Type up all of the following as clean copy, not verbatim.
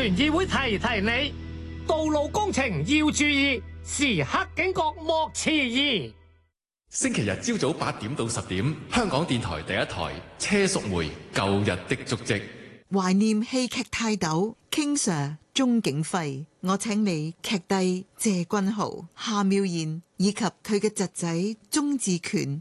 聯議會提你，道路工程要注意，時刻警覺莫遲疑。 星期日朝早8點到10點，香港電台第一台車淑梅舊日的足跡， 懷念戲劇泰斗 King Sir 鍾景輝，我請你劇帝謝君豪、夏妙賢以及佢嘅侄仔鍾志權。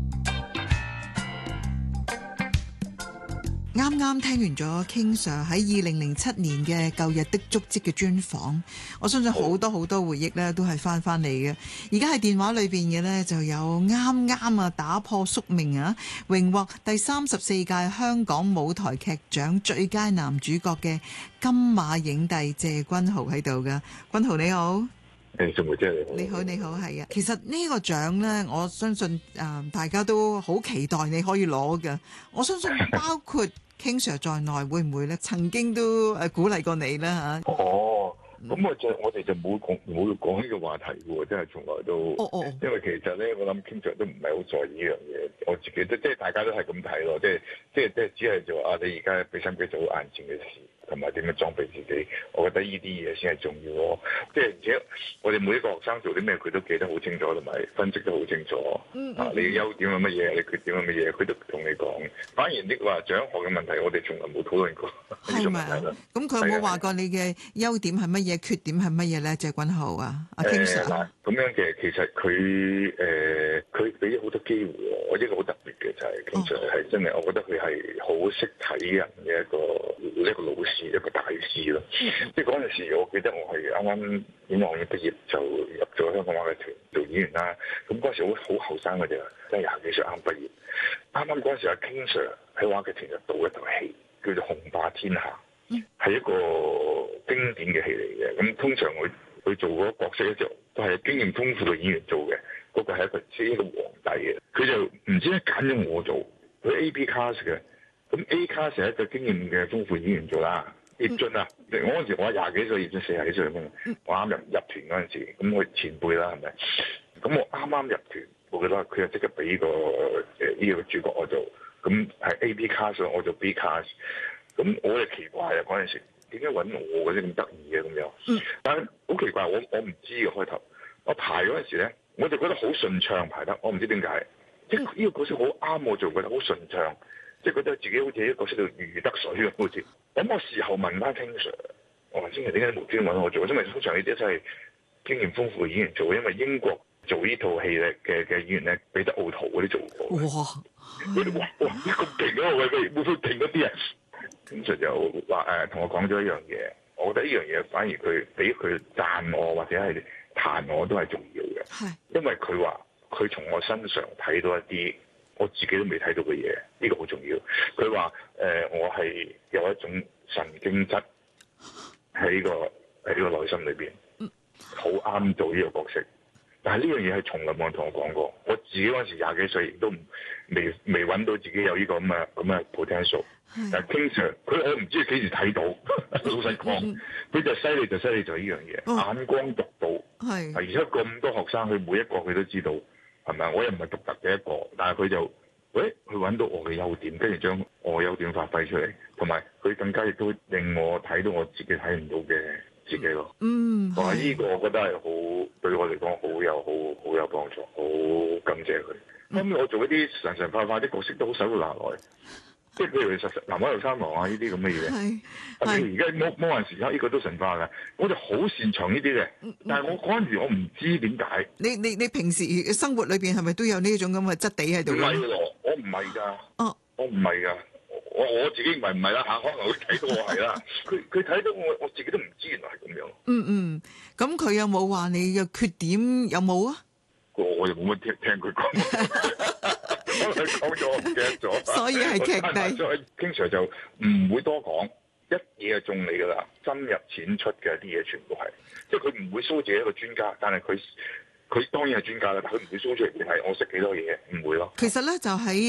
啱啱聽完咗 King Sir 喺2007年嘅舊日的足跡嘅專訪，我相信好多回憶咧都係翻嚟嘅。而家喺電話裏邊嘅呢，就有啱打破宿命啊，榮獲第34屆香港舞台劇獎最佳男主角嘅金馬影帝謝君豪喺度噶。君豪你好。 仲會真係你好，係啊！其實呢個獎呢，我相信大家都好期待你可以攞嘅。我相信包括 King Sir 在內，會唔會咧曾經都鼓勵過你啦嚇？ 咁我哋就冇講呢個話題喎，真係從來都。因為其實咧，我諗 King Sir 都唔係好在意呢樣嘢。我自己都即係大家都係咁睇咯，即係只係做啊！你而家俾心機做好眼前嘅事。同埋點樣裝備自己，我覺得呢啲嘢先係重要咯。即係而且我哋每一個學生做啲咩，佢都記得好清楚，同埋分析得好清楚。你嘅優點係乜嘢，你缺點係乜嘢，佢都同你講。反而你話獎項嘅問題，我哋從來冇討論過。 係咪啊？咁佢有冇話過你嘅優點係乜嘢，缺點係乜嘢咧？謝君豪啊，阿 King Sir。 咁樣嘅，其實佢俾咗好多機會我，呢個好特別嘅就係 King Sir 係真係，我覺得佢係好識睇人嘅一個老師，一個大師咯。即係嗰陣時，我記得我係啱啱演藝學院畢業就入咗香港話劇團做演員啦。咁嗰陣時好後生嘅啫，真係20幾歲啱畢業。啱啱嗰陣時，阿 King Sir 喺話劇團就導一套戲，叫做《雄霸天下》，係一個經典嘅戲嚟嘅。咁通常佢做嗰個角色咧，就都係經驗豐富嘅演員做嘅。嗰個係一個皇帝嘅，佢就唔知咧揀咗我做，佢 A.P. cast 嘅。咁 A cast 係一個經驗嘅豐富演員做啦。葉俊啊，我嗰陣時我20幾歲，葉俊40幾歲咁樣，我啱入團嗰陣時，咁佢前輩啦係咪？咁我啱啱入團，我覺得佢就即刻俾個呢個主角我做，咁係 A.P. cast 我做 B cast，咁我就奇怪啊嗰陣時，點解揾我嘅啫咁得意嘅咁樣？但係好奇怪，我唔知嘅開頭，我排嗰陣時咧，我就覺得好順暢排得，我唔知點解，即係呢個角色好啱我做，覺得好順暢。即係覺得自己好似喺角色度如魚得水咁，好似咁我事後問翻 King Sir，我話先係點解無端端揾我做？因為通常呢啲真係經驗豐富嘅演員做，因為英國做呢套戲咧嘅演員咧，彼得奧圖嗰啲做過。佢哋哇咁勁啊！會唔會勁嗰啲人？King Sir就話同我講咗一樣嘢，我覺得呢樣嘢反而佢俾佢讚我或者係彈我都係重要嘅。係，因為佢話佢從我身上睇到一啲我自己都未睇到嘅嘢，呢個好重要。佢話我係有一種神經質喺呢個內心裏邊，好啱做呢個角色。但係呢樣嘢係從來冇人同我講過。我自己嗰陣時20幾歲，亦都未揾到自己有呢個咁嘅 potential。但係 King Sir，我唔知幾時睇到，老實講，佢就犀利就犀利在呢樣嘢，眼光獨到。係，而且咁多學生，佢每一個佢都知道。係咪？我又唔係獨特嘅一個，但係佢就，佢揾到我嘅優點，跟住將我嘅優點發揮出嚟，同埋佢更加亦都令我睇到我自己睇唔到嘅自己咯。哇！呢個我覺得係好對我嚟講好有幫助，好感謝佢。咁我做一啲神化啲角色都好手到拿來。即係譬如南海劉三郎啊呢啲咁嘅嘢，而家魔幻時刻呢個都神化㗎，我就好擅長呢啲嘅。但係我嗰陣時我唔知點解。你平時生活裏邊係咪都有呢種咁嘅質地喺度？唔係喎，我唔係㗎。我唔係㗎。我自己唔係啦嚇，可能佢睇到我係啦。佢睇到我自己都唔知原來係咁樣。 咁佢有冇話你嘅缺點有冇啊？ 我又冇乜聽佢講。佢講咗，我唔記得咗。所以係劇帝。King Sir就唔會多講，一嘢就中你㗎啦，深入淺出嘅啲嘢全部係，即係佢唔會 show 自己一個專家，但係佢當然係專家啦，但佢唔會 show 出嚟係我識幾多嘢，唔會咯。 其實咧就喺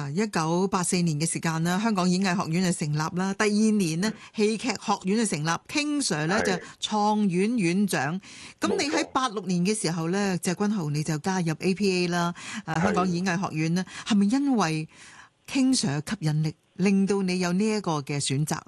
1984年嘅時間啦，香港演藝學院就成立啦。第2年呢，戲劇學院就成立，King Sir 咧就創院院長。咁你喺86年嘅時候咧，謝君豪你就加入 APA 啦，香港演藝學院咧，係咪因為 King Sir 嘅吸引力令到你有呢一個嘅選擇咧？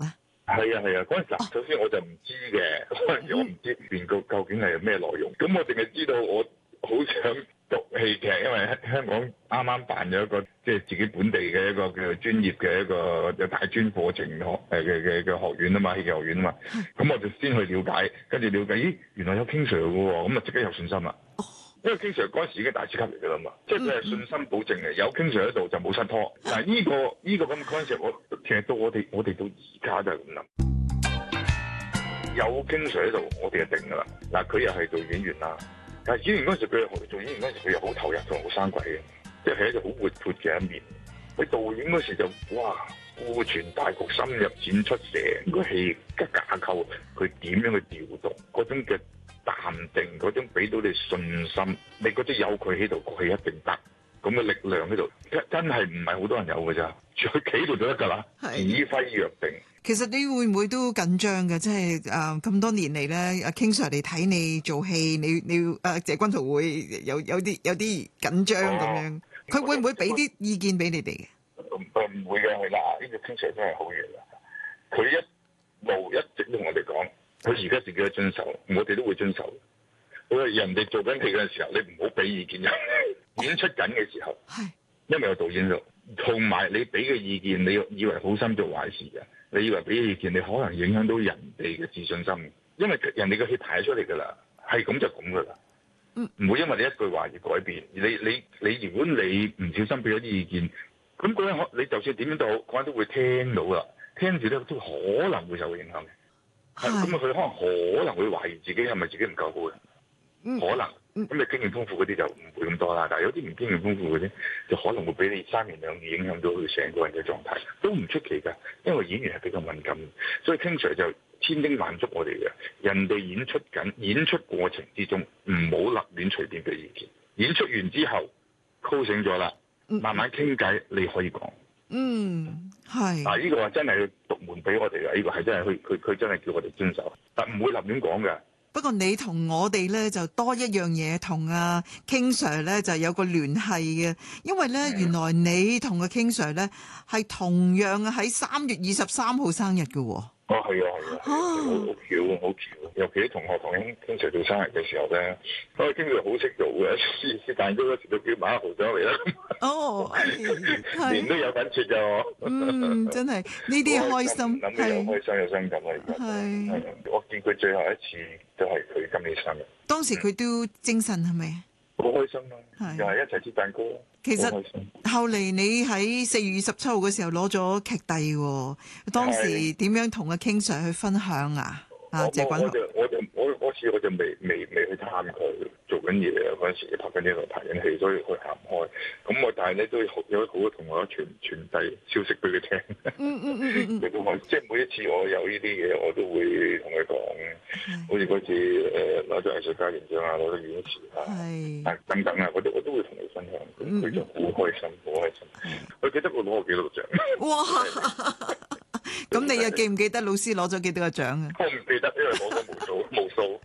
係啊，嗰陣時首先我就唔知嘅，嗰陣時我唔知原告究竟係咩內容，咁我淨係知道我好想讀戲劇，因為香港啱啱辦咗一個即係自己本地嘅一個叫做專業嘅一個有大專課程嘅學院啊嘛，戲劇學院啊嘛，咁我就先去了解，跟住了解，咦原來有 King Sir 嘅喎，咁啊即刻有信心啦。因為 King Sir 嗰陣時已經大師級嚟㗎啦嘛，即係佢係信心保證嘅，有 King Sir 喺度就冇失拖。嗱呢個咁嗰陣時，其實到我哋到而家都係咁諗，有 King Sir 喺度，我哋就定㗎啦。嗱佢又係做演員啦，但係演員嗰陣時佢做演員嗰陣時佢又好投入同好生鬼嘅，即係一個好活潑嘅一面。佢導演嗰時就哇顧全大局，深入淺出成個戲嘅架構，佢點樣去調動嗰種嘅淡定，嗰種俾到你信心，你覺得有佢喺度，個戲一定得，咁嘅力量喺度，真係唔係好多人有㗎咋，佢企度就得㗎啦，指揮若定。 其實你會唔會都緊張嘅？即係咁多年嚟咧，阿 King Sir 嚟睇你做戲，你謝君豪會有啲緊張咁樣，佢會唔會俾啲意見俾你哋嘅？ 唔會嘅，係嗱，呢個 King Sir 真係好嘢啦，佢一路一直都同我哋講。佢而家自己都遵守，我哋都會遵守。因為人哋做緊戲嘅時候，你唔好俾意見人。演出緊嘅時候，因為有導演做，同埋你俾嘅意見，你以為好心做壞事嘅，你以為俾意見，你可能影響到人哋嘅自信心。因為人哋嘅戲排出嚟㗎啦，係咁就咁㗎啦。唔會因為你一句話而改變。你如果你唔小心俾咗啲意見，咁嗰人你就算點樣都好，嗰人都會聽到啦。聽住咧都可能會受影響嘅。咁啊，佢可能會懷疑自己係咪自己唔夠好嘅，可能。咁你經驗豐富嗰啲就唔會咁多啦，但係有啲唔經驗豐富嗰啲，就可能會俾你三言兩語影響到佢成個人嘅狀態，都唔出奇㗎。因為演員係比較敏感，所以 King Sir 就千叮萬囑我哋嘅，人哋演出過程之中，唔好立亂隨便俾意見。演出完之後 call 醒咗啦，慢慢傾偈，你可以講。 係。 嗱，呢個真係獨門俾我哋嘅，呢個係真係佢真係叫我哋遵守，但唔會立亂講嘅。 不過你同我哋咧就多一樣嘢，同阿 King Sir 咧就有個聯繫嘅，因為咧原來你同阿 King Sir 咧係同樣喺3月23號生日嘅喎。 係啊，好巧，尤其啲同學同 King Sir 做生日嘅時候咧，我 King Sir 好識做嘅，是但咗嗰時就叫馬豪上嚟啦。年都有緊切㗎。 真係呢啲開心， 諗到又開心又傷感啊！而家係我見佢最後一次就係佢今年生日，當時佢都精神係咪？ 好開心啊！又係一齊切蛋糕。 其實後嚟你喺4月27號嘅時候攞咗劇帝喎，當時點樣同阿 King Sir 去分享啊？謝君豪，我嗰次我就未去探佢做緊嘢啊！嗰陣時拍緊呢度拍緊戲，所以佢行唔開。咁但係咧都有好多同學傳遞消息俾佢聽。佢都話，即係每一次我有呢啲嘢，我都會同佢講。好似嗰次攞咗藝術家形象啊，攞咗演詞啊，等等啊，我都會同佢分享。佢就好開心，好開心。佢記得我攞過幾多個獎。哇！咁你又記唔記得老師攞咗幾多個獎啊？我唔記得，因為攞咗無數。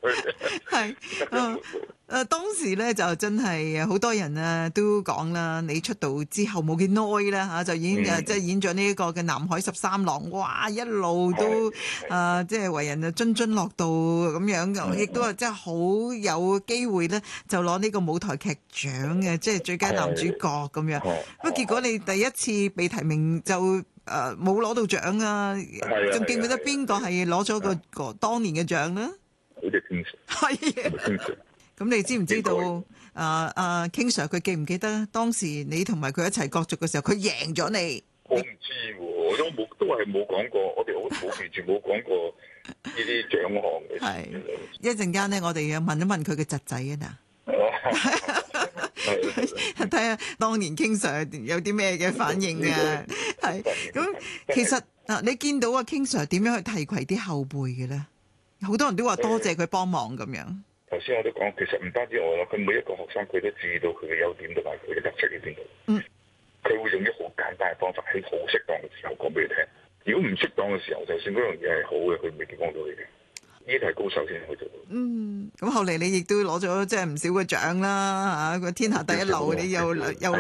係當時咧就真係好多人啊都講啦，你出道之後冇幾耐啦就已經即係演咗呢一個嘅《南海13郎》，哇一路都即係為人啊津津樂道咁樣，亦都係真係好有機會咧就攞呢個舞台劇獎嘅，即係最佳男主角咁樣。不過結果你第一次被提名就冇攞到獎啊！仲記唔記得邊個係攞咗個當年嘅獎咧？好似 King Sir。係。咁你知唔知道King Sir 佢記唔記得當時你同埋佢一齊角逐嘅時候，佢贏咗你？我唔知喎，我都係冇講過，我哋完全冇講過呢啲獎項嘅。係一陣間咧，我哋要問一問佢嘅侄仔啊嗱。睇下當年 King Sir 有啲咩嘅反應啊？係咁，其實你見到阿 King Sir 點樣去提攜啲後輩嘅咧？好多人都話多謝佢幫忙咁樣。頭先我都講，其實唔單止我咯，佢每一個學生佢都知道佢嘅優點同埋佢嘅特色喺邊度。佢會用啲好簡單嘅方法喺好適當嘅時候講俾你聽。如果唔適當嘅時候，就算嗰樣嘢係好嘅，佢未必幫到你嘅。呢啲係高手先可以做到。咁後嚟你亦都攞咗即係唔少嘅獎啦嚇，個天下第一流你又攞